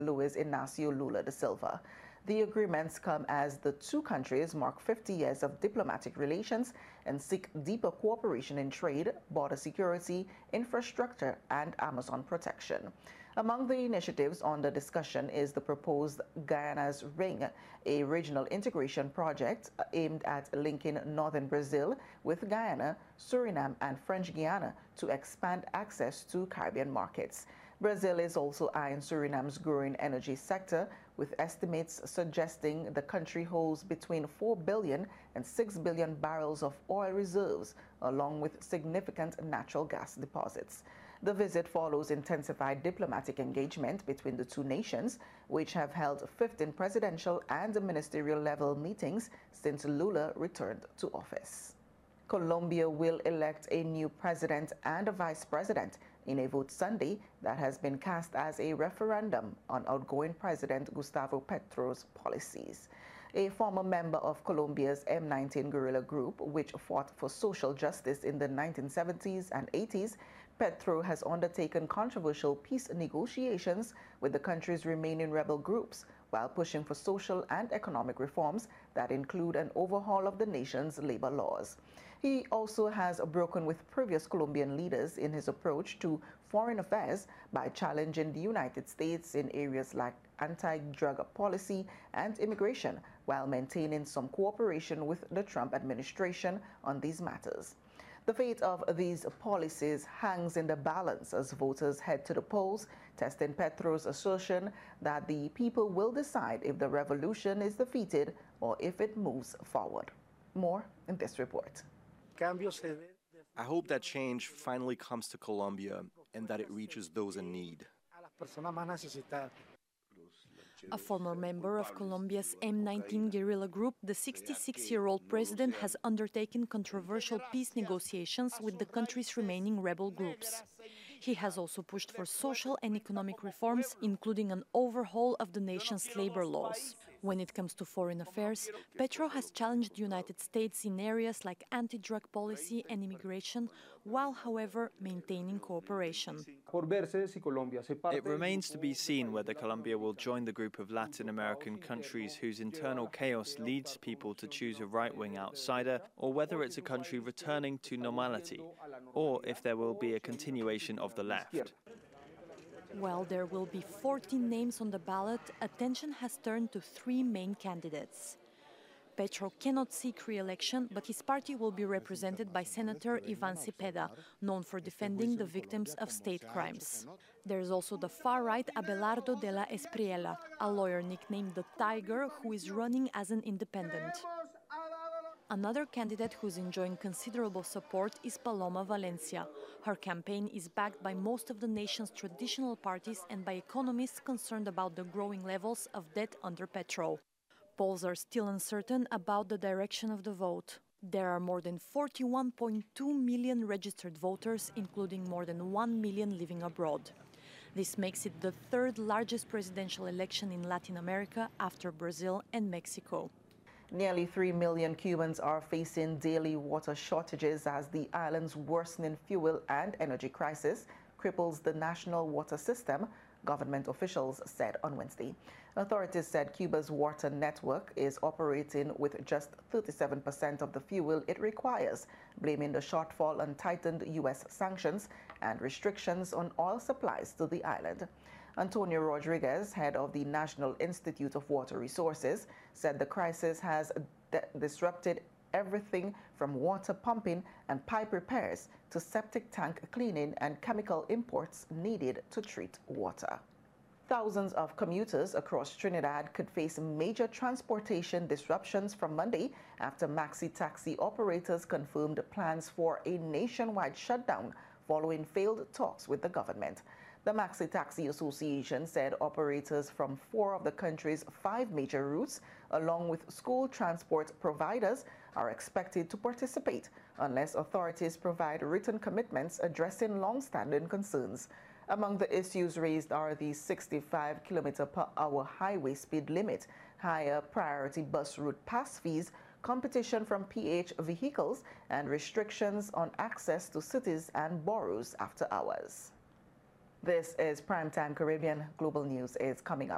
Luiz Inácio Lula da Silva. The agreements come as the two countries mark 50 years of diplomatic relations and seek deeper cooperation in trade, border security, infrastructure, and Amazon protection. Among the initiatives on the discussion is the proposed Guyana's Ring, a regional integration project aimed at linking northern Brazil with Guyana, Suriname, and French Guiana to expand access to Caribbean markets. Brazil is also eyeing Suriname's growing energy sector, with estimates suggesting the country holds between 4 billion and 6 billion barrels of oil reserves, along with significant natural gas deposits. The visit follows intensified diplomatic engagement between the two nations, which have held 15 presidential and ministerial level meetings since Lula returned to office. Colombia will elect a new president and a vice president in a vote Sunday that has been cast as a referendum on outgoing President Gustavo Petro's policies. A former member of Colombia's M19 guerrilla group, which fought for social justice in the 1970s and 80s, Petro has undertaken controversial peace negotiations with the country's remaining rebel groups, while pushing for social and economic reforms that include an overhaul of the nation's labor laws. He also has broken with previous Colombian leaders in his approach to foreign affairs by challenging the United States in areas like anti-drug policy and immigration, while maintaining some cooperation with the Trump administration on these matters. The fate of these policies hangs in the balance as voters head to the polls, testing Petro's assertion that the people will decide if the revolution is defeated or if it moves forward. More in this report. I hope that change finally comes to Colombia and that it reaches those in need. A former member of Colombia's M19 guerrilla group, the 66-year-old president has undertaken controversial peace negotiations with the country's remaining rebel groups. He has also pushed for social and economic reforms, including an overhaul of the nation's labor laws. When it comes to foreign affairs, Petro has challenged the United States in areas like anti-drug policy and immigration, while, however, maintaining cooperation. It remains to be seen whether Colombia will join the group of Latin American countries whose internal chaos leads people to choose a right-wing outsider, or whether it's a country returning to normality, or if there will be a continuation of the left. While there will be 14 names on the ballot, attention has turned to three main candidates. Petro cannot seek re-election, but his party will be represented by Senator Iván Cepeda, known for defending the victims of state crimes. There is also the far-right Abelardo de la Espriella, a lawyer nicknamed the Tiger, who is running as an independent. Another candidate who's enjoying considerable support is Paloma Valencia. Her campaign is backed by most of the nation's traditional parties and by economists concerned about the growing levels of debt under Petro. Polls are still uncertain about the direction of the vote. There are more than 41.2 million registered voters, including more than 1 million living abroad. This makes it the third largest presidential election in Latin America after Brazil and Mexico. Nearly 3 million Cubans are facing daily water shortages as the island's worsening fuel and energy crisis cripples the national water system, government officials said on Wednesday. Authorities said Cuba's water network is operating with just 37% of the fuel it requires, blaming the shortfall on tightened U.S. sanctions and restrictions on oil supplies to the island. Antonio Rodriguez, head of the National Institute of Water Resources, said the crisis has disrupted everything from water pumping and pipe repairs to septic tank cleaning and chemical imports needed to treat water. Thousands of commuters across Trinidad could face major transportation disruptions from Monday after maxi taxi operators confirmed plans for a nationwide shutdown following failed talks with the government. The Maxi Taxi Association said operators from 4 of the country's 5 major routes, along with school transport providers, are expected to participate unless authorities provide written commitments addressing long-standing concerns. Among the issues raised are the 65 km/h highway speed limit, higher priority bus route pass fees, competition from PH vehicles, and restrictions on access to cities and boroughs after hours. This is Primetime Caribbean. Global News is coming up.